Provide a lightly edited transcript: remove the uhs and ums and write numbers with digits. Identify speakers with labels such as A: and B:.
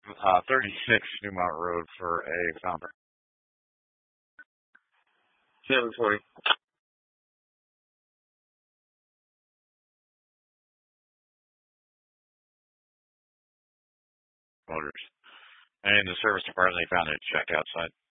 A: 36 Newmont Road for a founder.
B: 720.
A: Motors. And the service department, they found it checked outside.